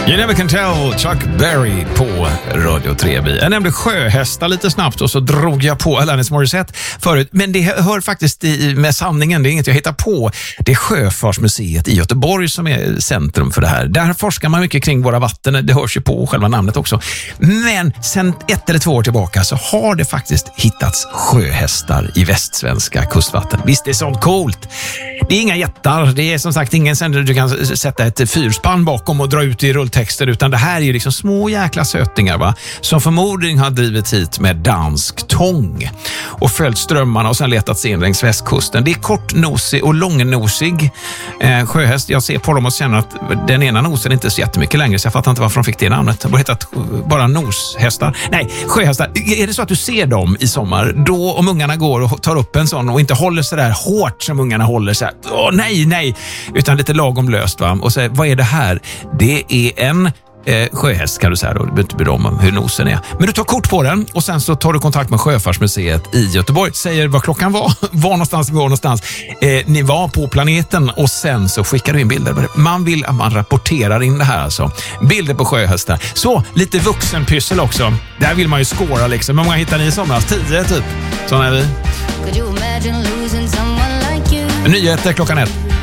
You never can tell, Chuck Berry på Radio 3. Jag nämnde sjöhästar lite snabbt och så drog jag på Alanis Morissette förut. Men det hör faktiskt med sanningen, det är inget jag hittar på. Det är Sjöfartsmuseet i Göteborg som är centrum för det här. Där forskar man mycket kring våra vatten, det hörs ju på själva namnet också. Men sen 1 eller 2 år tillbaka så har det faktiskt hittats sjöhästar i västsvenska kustvatten. Visst, det är sånt coolt. Det är inga jättar, det är som sagt ingen sändare du kan sätta ett fyrspann bakom och dra ut i rulltexter, utan det här är ju liksom små jäkla sötingar, va? Som förmodligen har drivit hit med dansk tång och följt strömmarna och sen letat sig in längs västkusten. Det är kortnosig och långnosig sjöhäst. Jag ser på dem och känner att den ena nosen är inte så jättemycket längre, så jag fattar inte varför de fick det namnet. Det har hetat bara noshästar. Nej, sjöhästar. Är det så att du ser dem i sommar, då om ungarna går och tar upp en sån och inte håller så där hårt som ungarna håller så här, nej, utan lite lagom löst, va? Och så, vad är det här? Det är en sjöhäst, kan du säga då. Du behöver inte bry dig om hur nosen är. Men du tar kort på den och sen så tar du kontakt med Sjöfartsmuseet i Göteborg. Säger vad klockan var någonstans. Ni var på planeten och sen så skickar du in bilder. Man vill att man rapporterar in det här alltså. Bilder på sjöhästar. Så, lite vuxenpyssel också. Där vill man ju skåra liksom. Hur många hittar ni i somras? 10 typ. Sån är vi. Nyheter klockan 1.